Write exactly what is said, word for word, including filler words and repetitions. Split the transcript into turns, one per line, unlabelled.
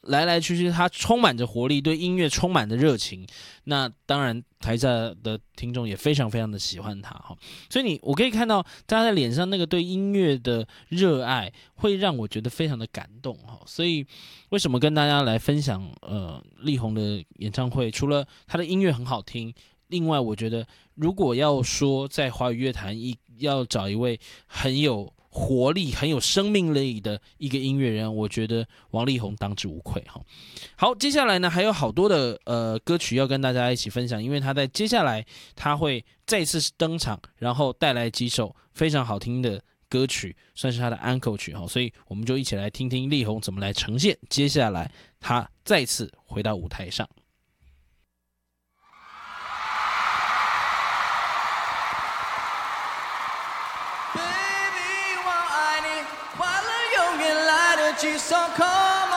来来去去，他充满着活力，对音乐充满着热情。那当然，台下的听众也非常非常的喜欢他哈。所以你我可以看到大家在脸上那个对音乐的热爱，会让我觉得非常的感动哈。所以为什么跟大家来分享呃力宏的演唱会？除了他的音乐很好听，另外我觉得如果要说在华语乐坛一要找一位很有活力、很有生命力的一个音乐人，我觉得王力宏当之无愧哈。好，接下来呢还有好多的呃歌曲要跟大家一起分享，因为他在接下来他会再次登场，然后带来几首非常好听的歌曲，算是他的安可曲哈。所以我们就一起来听听力宏怎么来呈现接下来他再次回到舞台上。
几首 Come